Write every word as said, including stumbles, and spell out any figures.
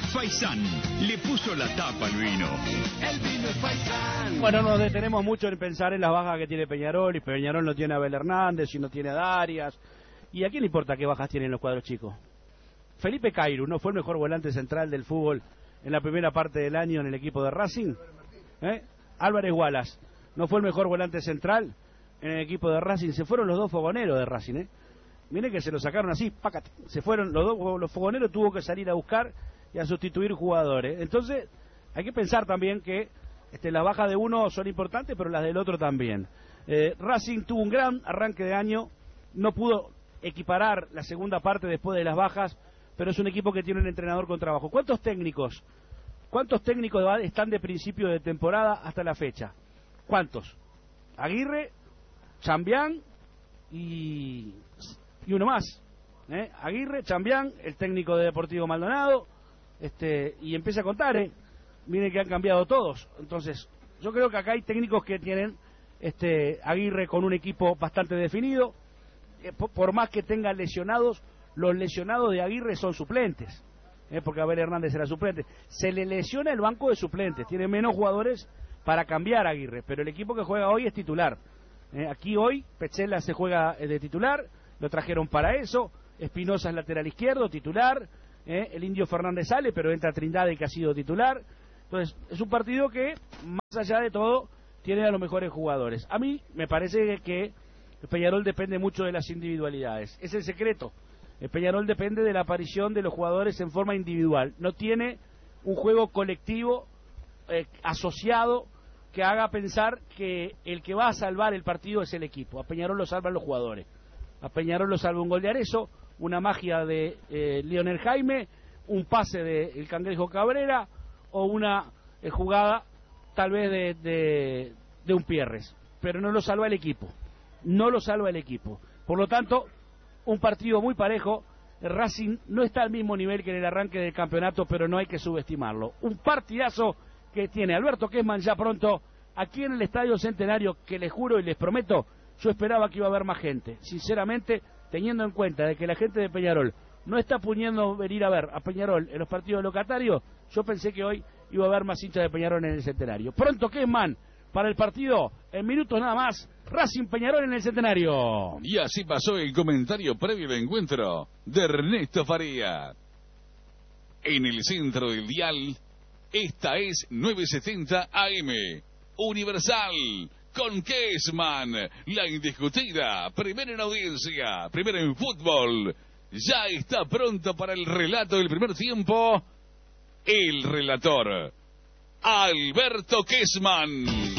Faisán le puso la tapa al vino. El vino es Faisán. Bueno, nos detenemos mucho en pensar en las bajas que tiene Peñarol, y Peñarol no tiene a Abel Hernández, y no tiene a Darias. ¿Y a quién le importa qué bajas tienen los cuadros chicos? Felipe Cairu no fue el mejor volante central del fútbol en la primera parte del año en el equipo de Racing. ¿Eh? Álvarez Wallace no fue el mejor volante central en el equipo de Racing. Se fueron los dos fogoneros de Racing, ¿eh? Miren que se lo sacaron así, pácate. Se fueron los dos, los fogoneros tuvo que salir a buscar y a sustituir jugadores. Entonces, hay que pensar también que este, las bajas de uno son importantes, pero las del otro también. Eh, Racing tuvo un gran arranque de año, no pudo equiparar la segunda parte después de las bajas, pero es un equipo que tiene un entrenador con trabajo. ¿Cuántos técnicos, cuántos técnicos están de principio de temporada hasta la fecha? ¿Cuántos? Aguirre, Chambián y, y uno más. ¿eh? Aguirre, Chambián, el técnico de Deportivo Maldonado, este, y empieza a contar, ¿eh? Miren que han cambiado todos. Entonces, yo creo que acá hay técnicos que tienen este, Aguirre con un equipo bastante definido. Eh, por, por más que tengan lesionados, los lesionados de Aguirre son suplentes, ¿eh? porque Abel Hernández era suplente. Se le lesiona el banco de suplentes, tiene menos jugadores para cambiar a Aguirre, pero el equipo que juega hoy es titular. Eh, aquí hoy Petzela se juega de titular, lo trajeron para eso. Espinosa es lateral izquierdo, titular. Eh, el Indio Fernández sale, pero entra Trindade, que ha sido titular. Entonces, es un partido que, más allá de todo, tiene a los mejores jugadores. A mí me parece que el Peñarol depende mucho de las individualidades. Es el secreto. El Peñarol depende de la aparición de los jugadores en forma individual. No tiene un juego colectivo eh, asociado que haga pensar que el que va a salvar el partido es el equipo. A Peñarol lo salvan los jugadores. A Peñarol lo salva un gol de Arezzo, una magia de eh, Lionel Jaime, un pase de el Cangrejo Cabrera o una eh, jugada tal vez de, de, de un Pierres. Pero no lo salva el equipo. No lo salva el equipo. Por lo tanto, un partido muy parejo. Racing no está al mismo nivel que en el arranque del campeonato, pero no hay que subestimarlo. Un partidazo que tiene Alberto Kessman ya pronto aquí en el Estadio Centenario, que les juro y les prometo, yo esperaba que iba a haber más gente. Sinceramente, teniendo en cuenta de que la gente de Peñarol no está pudiendo venir a ver a Peñarol en los partidos locatarios, yo pensé que hoy iba a haber más hinchas de Peñarol en el Centenario. Pronto Kessman para el partido, en minutos nada más, Racing Peñarol en el Centenario. Y así pasó el comentario previo al encuentro de Ernesto Faría. En el centro del dial, esta es novecientos setenta A M, Universal, con Kessman, la indiscutida, primera en audiencia, primera en fútbol. Ya está pronto para el relato del primer tiempo, el relator, Alberto Kessman.